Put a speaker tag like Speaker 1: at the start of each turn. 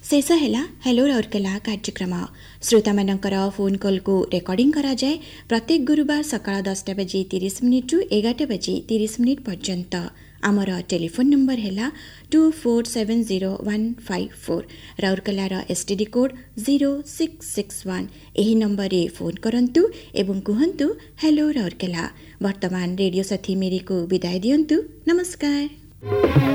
Speaker 1: शेष है हेलो राउरकेला कार्यक्रम श्रोता मानकर फोन कॉल को रेकर्डिंग करा जाए प्रत्येक गुरुवार सकाळ 10टा बजे 30 मिनिट रु 11टा बजे 30 मिनिट पर्यंत। आमर टेलीफोन नंबर है 2470 राउरकेलार एसटीडी कोड 0661। यही नंबर रे फोन करंतु एवं कहंतु हेलो राउरकेला। वर्तमान रेडियो साथी मेरी को विदाय दियंतु। नमस्कार।